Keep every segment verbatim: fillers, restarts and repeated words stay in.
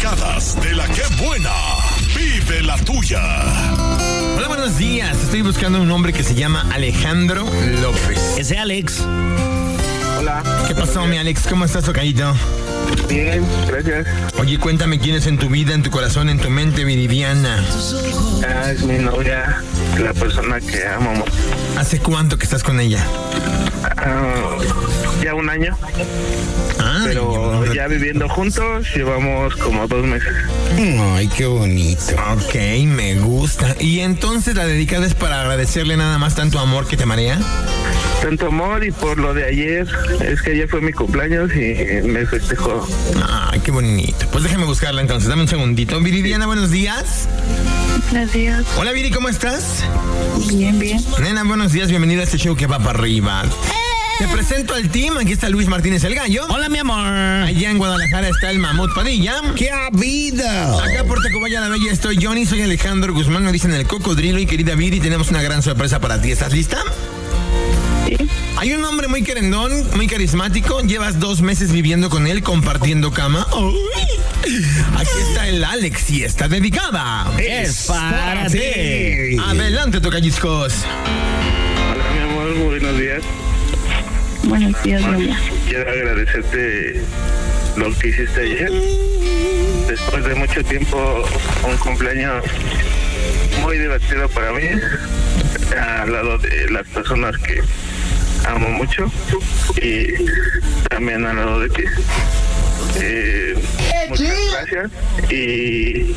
dedicadas de la que buena. Vive la tuya. Hola, buenos días. Estoy buscando un hombre que se llama Alejandro López. Ese Alex. Hola. ¿Qué pasó, mi Alex? ¿Cómo estás, tocayito? Bien, gracias. Oye, cuéntame quién es en tu vida, en tu corazón, en tu mente, Viridiana. Ah, es mi novia, la persona que amo. ¿Hace cuánto que estás con ella? Ah, ya un año. Ah, Pero yo- ya viviendo juntos llevamos como dos meses. Ay, qué bonito. Ok, me gusta. ¿Y entonces la dedicada es para agradecerle nada más tanto amor que te marea? Tanto amor, y por lo de ayer, es que ayer fue mi cumpleaños y me festejó. Ay, qué bonito. Pues déjame buscarla entonces, dame un segundito. Viridiana, buenos días. Buenos días. Hola, Viri, ¿cómo estás? Bien, bien. Nena, buenos días, bienvenida a este show que va para arriba. Te presento al team, aquí está Luis Martínez el Gallo. Hola, mi amor. Allá en Guadalajara está el Mamut Padilla. ¡Qué vida! Acá por Tacubaya la Bella estoy Johnny, soy Alejandro Guzmán, me dicen el Cocodrilo, y querida Viri, tenemos una gran sorpresa para ti. ¿Estás lista? Sí. Hay un hombre muy querendón, muy carismático, llevas dos meses viviendo con él, compartiendo cama. ¡Uy! Aquí está el Alex y está dedicada. Es para ti. Adelante, tocayiscos. Hola, mi amor, buenos días. Buenos días, mi amor. Quiero agradecerte lo que hiciste ayer. Después de mucho tiempo, un cumpleaños muy divertido para mí, al lado de las personas que amo mucho y también al lado de ti. Eh, muchas gracias y,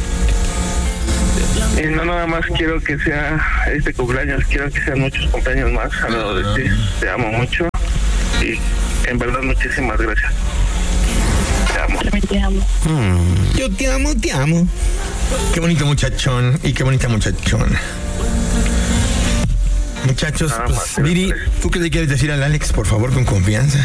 y no nada más quiero que sea este cumpleaños, quiero que sean muchos cumpleaños más al lado de ti. Te amo mucho y en verdad muchísimas gracias. Te amo. También te amo. Yo te amo, te amo. Qué bonito muchachón y qué bonita muchachona. Muchachos, Nada pues, más, Viri, gracias. ¿tú qué le quieres decir al Alex, por favor, con confianza?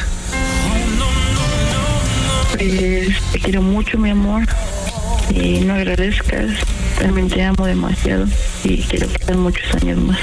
Pues, te quiero mucho, mi amor. Y no agradezcas. También te amo demasiado. Y quiero que sean muchos años más.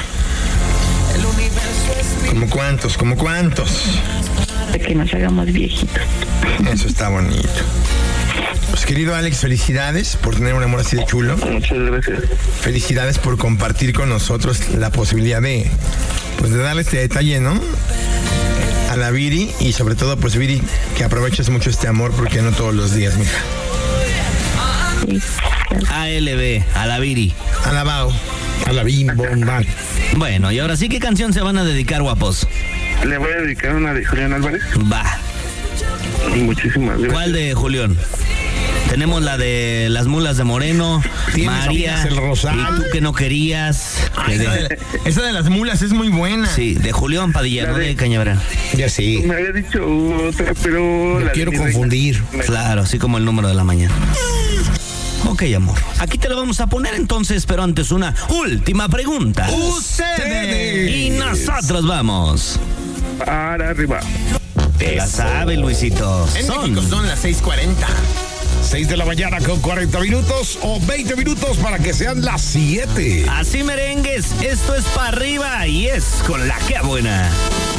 ¿Cómo cuántos? ¿Cómo cuántos? Para que nos hagamos viejitos. Eso está bonito. Pues querido Alex, felicidades por tener un amor así de chulo. Muchas gracias. Felicidades por compartir con nosotros la posibilidad de, pues, de darle este detalle, ¿no? A la Viri, y sobre todo, pues, Viri, que aproveches mucho este amor porque no todos los días, mija. Sí, claro. A L B, a la Viri. Alabao. A la bim, bomba. Bueno, y ahora sí, ¿qué canción se van a dedicar, guapos? Le voy a dedicar una de Julián Álvarez. Va. Muchísimas gracias. ¿Cuál de Julián? Tenemos la de Las Mulas de Moreno, Tienes María, amigas el Rosal. y tú que no querías. Ah, Que esa, de- de, esa de las mulas es muy buena. sí, de Julián Padilla, La no de- de Cañaveral. Ya sí. Me había dicho otra, pero... No la quiero de mi confundir. reina. Me- Claro, así como el número de la mañana. Ok, amor. Aquí te lo vamos a poner entonces, pero antes una última pregunta. Ustedes. Y nosotros vamos. Para arriba. Te la sabe, Luisito. En Son México son las seis cuarenta. seis de la mañana con cuarenta minutos o veinte minutos para que sean las siete. así merengues. Esto es para arriba y es con la que buena.